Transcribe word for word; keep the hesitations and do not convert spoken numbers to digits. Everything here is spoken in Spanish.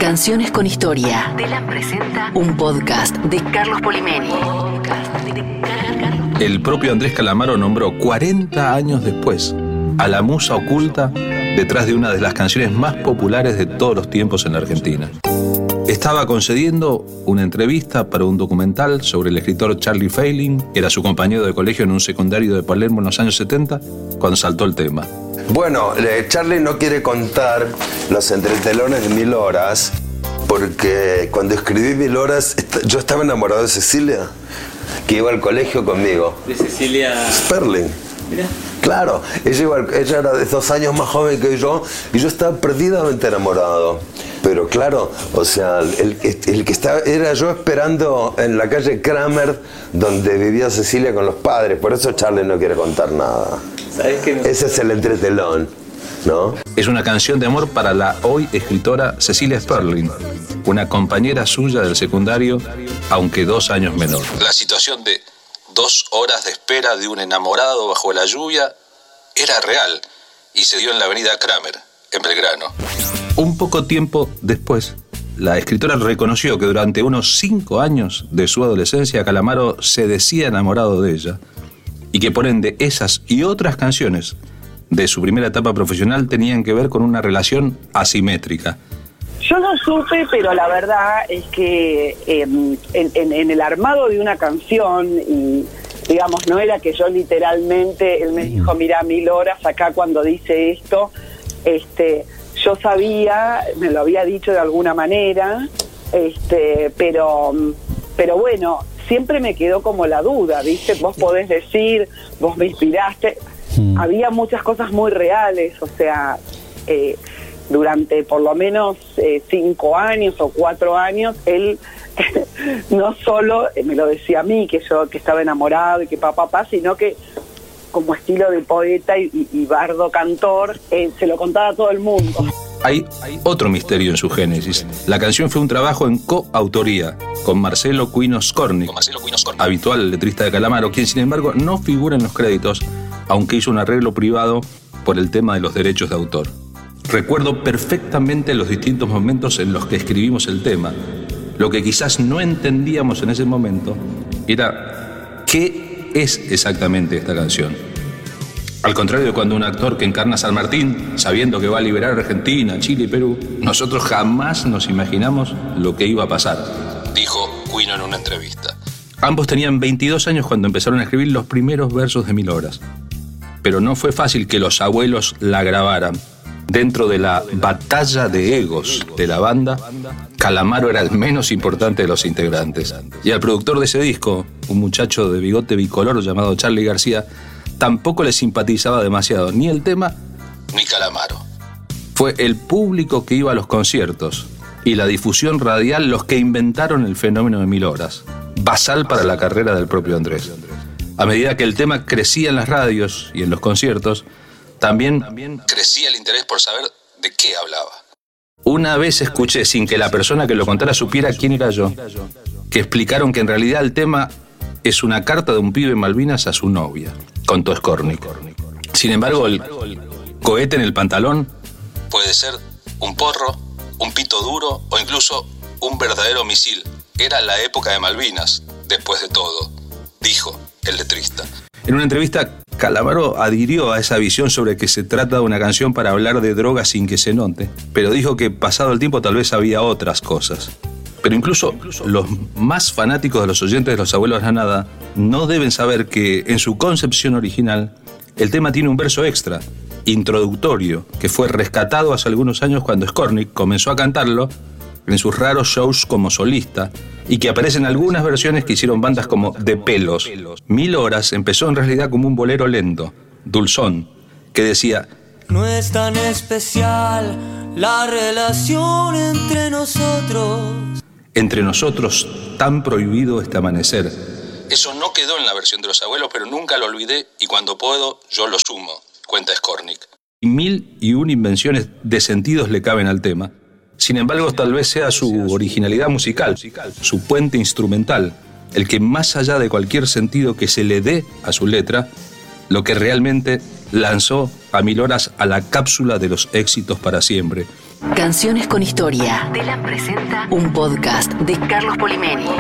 Canciones con Historia. Telam presenta un podcast de Carlos Polimeni. El propio Andrés Calamaro nombró cuarenta años después a la musa oculta detrás de una de las canciones más populares de todos los tiempos en la Argentina. Estaba concediendo una entrevista para un documental sobre el escritor Charlie Feiling, era su compañero de colegio en un secundario de Palermo en los años setenta, cuando saltó el tema. Bueno, Charlie no quiere contar los entretelones de Mil Horas, porque cuando escribí Mil Horas, yo estaba enamorado de Cecilia, que iba al colegio conmigo. ¿De Cecilia Sperling? Mira. Claro, ella, iba, ella era de dos años más joven que yo, y yo estaba perdidamente enamorado. Pero claro, o sea, el, el que estaba, era yo esperando en la calle Kramer, donde vivía Cecilia con los padres. Por eso Charlie no quiere contar nada. ¿Sabes qué? Ese es el entretelón, ¿no? Es una canción de amor para la hoy escritora Cecilia Sperling, una compañera suya del secundario, aunque dos años menor. La situación de dos horas de espera de un enamorado bajo la lluvia era real y se dio en la avenida Kramer, en Belgrano. Un poco tiempo después, la escritora reconoció que durante unos cinco años de su adolescencia Calamaro se decía enamorado de ella y que por ende esas y otras canciones de su primera etapa profesional tenían que ver con una relación asimétrica. Yo no supe, pero la verdad es que eh, en, en, en el armado de una canción, y digamos, no era que yo literalmente, él me dijo, mira, Mil Horas acá cuando dice esto, este... yo sabía, me lo había dicho de alguna manera, este, pero, pero bueno, siempre me quedó como la duda, ¿viste? Vos podés decir, vos me inspiraste. Mm. Había muchas cosas muy reales, o sea, eh, durante por lo menos eh, cinco años o cuatro años, él no solo me lo decía a mí, que yo que estaba enamorado y que papá, papá, sino que como estilo de poeta y, y, y bardo cantor, eh, se lo contaba a todo el mundo. Hay otro misterio en su génesis. La canción fue un trabajo en coautoría con Marcelo Cuino Skornik, habitual letrista de Calamaro, quien sin embargo no figura en los créditos, aunque hizo un arreglo privado por el tema de los derechos de autor. Recuerdo perfectamente los distintos momentos en los que escribimos el tema. Lo que quizás no entendíamos en ese momento era qué es exactamente esta canción. Al contrario de cuando un actor que encarna a San Martín, sabiendo que va a liberar a Argentina, Chile y Perú, nosotros jamás nos imaginamos lo que iba a pasar, dijo Cuino en una entrevista. Ambos tenían veintidós años cuando empezaron a escribir los primeros versos de Mil Horas. Pero no fue fácil que los abuelos la grabaran. Dentro de la batalla de egos de la banda, Calamaro era el menos importante de los integrantes. Y al productor de ese disco, un muchacho de bigote bicolor llamado Charlie García, tampoco le simpatizaba demasiado ni el tema ni Calamaro. Fue el público que iba a los conciertos y la difusión radial los que inventaron el fenómeno de Mil Horas, basal para la carrera del propio Andrés. A medida que el tema crecía en las radios y en los conciertos, también crecía el interés por saber de qué hablaba. Una vez escuché, sin que la persona que lo contara supiera quién era yo, que explicaron que en realidad el tema es una carta de un pibe en Malvinas a su novia, contó Skornik. Sin embargo, el cohete en el pantalón puede ser un porro, un pito duro o incluso un verdadero misil. Era la época de Malvinas, después de todo, dijo el letrista. En una entrevista, Calamaro adhirió a esa visión sobre que se trata de una canción para hablar de drogas sin que se note, pero dijo que pasado el tiempo tal vez había otras cosas. Pero incluso los más fanáticos de los oyentes de Los Abuelos de la Nada no deben saber que en su concepción original el tema tiene un verso extra, introductorio, que fue rescatado hace algunos años cuando Skornik comenzó a cantarlo en sus raros shows como solista y que aparece en algunas versiones que hicieron bandas como De Pelos. Mil Horas empezó en realidad como un bolero lento, dulzón, que decía: no es tan especial la relación entre nosotros. Entre nosotros tan prohibido este amanecer. Eso no quedó en la versión de Los Abuelos, pero nunca lo olvidé y cuando puedo yo lo sumo, cuenta Skornik. Mil y una invenciones de sentidos le caben al tema. Sin embargo, tal vez sea su originalidad musical, su puente instrumental, el que más allá de cualquier sentido que se le dé a su letra, lo que realmente lanzó a mil horas a la cápsula de los éxitos para siempre. Canciones con historia. Telam presenta un podcast de Carlos Polimeni.